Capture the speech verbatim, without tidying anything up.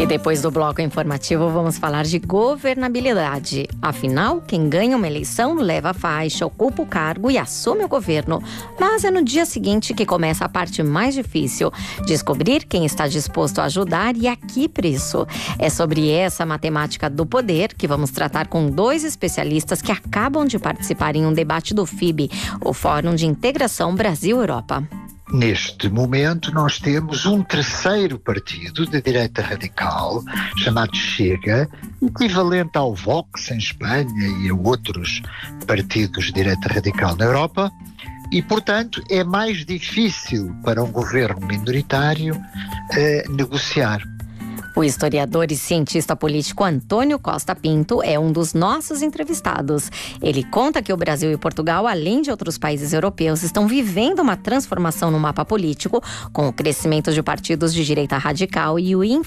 E depois do bloco informativo, vamos falar de governabilidade. Afinal, quem ganha uma eleição leva a faixa, ocupa o cargo e assume o governo. Mas é no dia seguinte que começa a parte mais difícil: descobrir quem está disposto a ajudar e a que preço. É sobre essa matemática do poder que vamos tratar com dois especialistas que acabam de participar em um debate do F I B, o Fórum de Integração Brasil-Europa. Neste momento nós temos um terceiro partido de direita radical, chamado Chega, equivalente ao Vox em Espanha e a outros partidos de direita radical na Europa, e, portanto, é mais difícil para um governo minoritário eh, negociar. O historiador e cientista político Antônio Costa Pinto é um dos nossos entrevistados. Ele conta que o Brasil e Portugal, além de outros países europeus, estão vivendo uma transformação no mapa político, com o crescimento de partidos de direita radical e o